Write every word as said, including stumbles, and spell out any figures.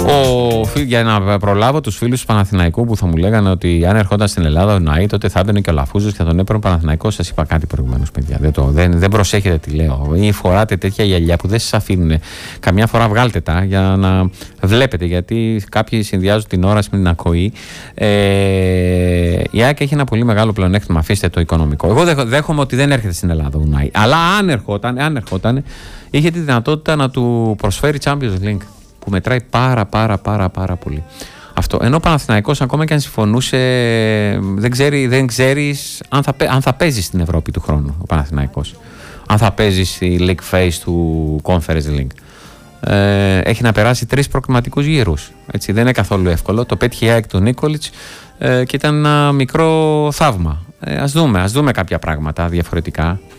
Ο, για να προλάβω τους φίλους του Παναθηναϊκού που θα μου λέγανε ότι αν ερχόταν στην Ελλάδα ο Ναΐ, τότε θα έμπαινε και ο Λαφούζος και θα τον έπαιρνε ο Παναθηναϊκός. Σας είπα κάτι προηγουμένως, παιδιά. Δεν, το, δεν, δεν προσέχετε τι λέω. Ή φοράτε τέτοια γυαλιά που δεν σας αφήνουν. Καμιά φορά βγάλτε τα για να βλέπετε. Γιατί κάποιοι συνδυάζουν την όραση με την ακοή. Ε, η ΑΕΚ έχει ένα πολύ μεγάλο πλεονέκτημα. Αφήστε το οικονομικό. Εγώ δέχομαι ότι δεν έρχεται στην Ελλάδα ο Ναΐ. Αλλά αν ερχόταν, αν ερχόταν, είχε τη δυνατότητα να του προσφέρει Champions League. Που μετράει πάρα πάρα πάρα πάρα πολύ. Αυτό. Ενώ ο Παναθηναϊκός ακόμα και αν συμφωνούσε, δεν, ξέρει, δεν ξέρεις αν θα, αν θα παίζει στην Ευρώπη του χρόνου ο Παναθηναϊκός. Αν θα παίζει στη League Phase του Conference League. Ε, έχει να περάσει τρεις προκριματικούς γύρους. Έτσι, δεν είναι καθόλου εύκολο. Το πέτυχε η ΑΕΚ του Νίκολιτς ε, και ήταν ένα μικρό θαύμα. Ε, ας δούμε, ας δούμε κάποια πράγματα διαφορετικά.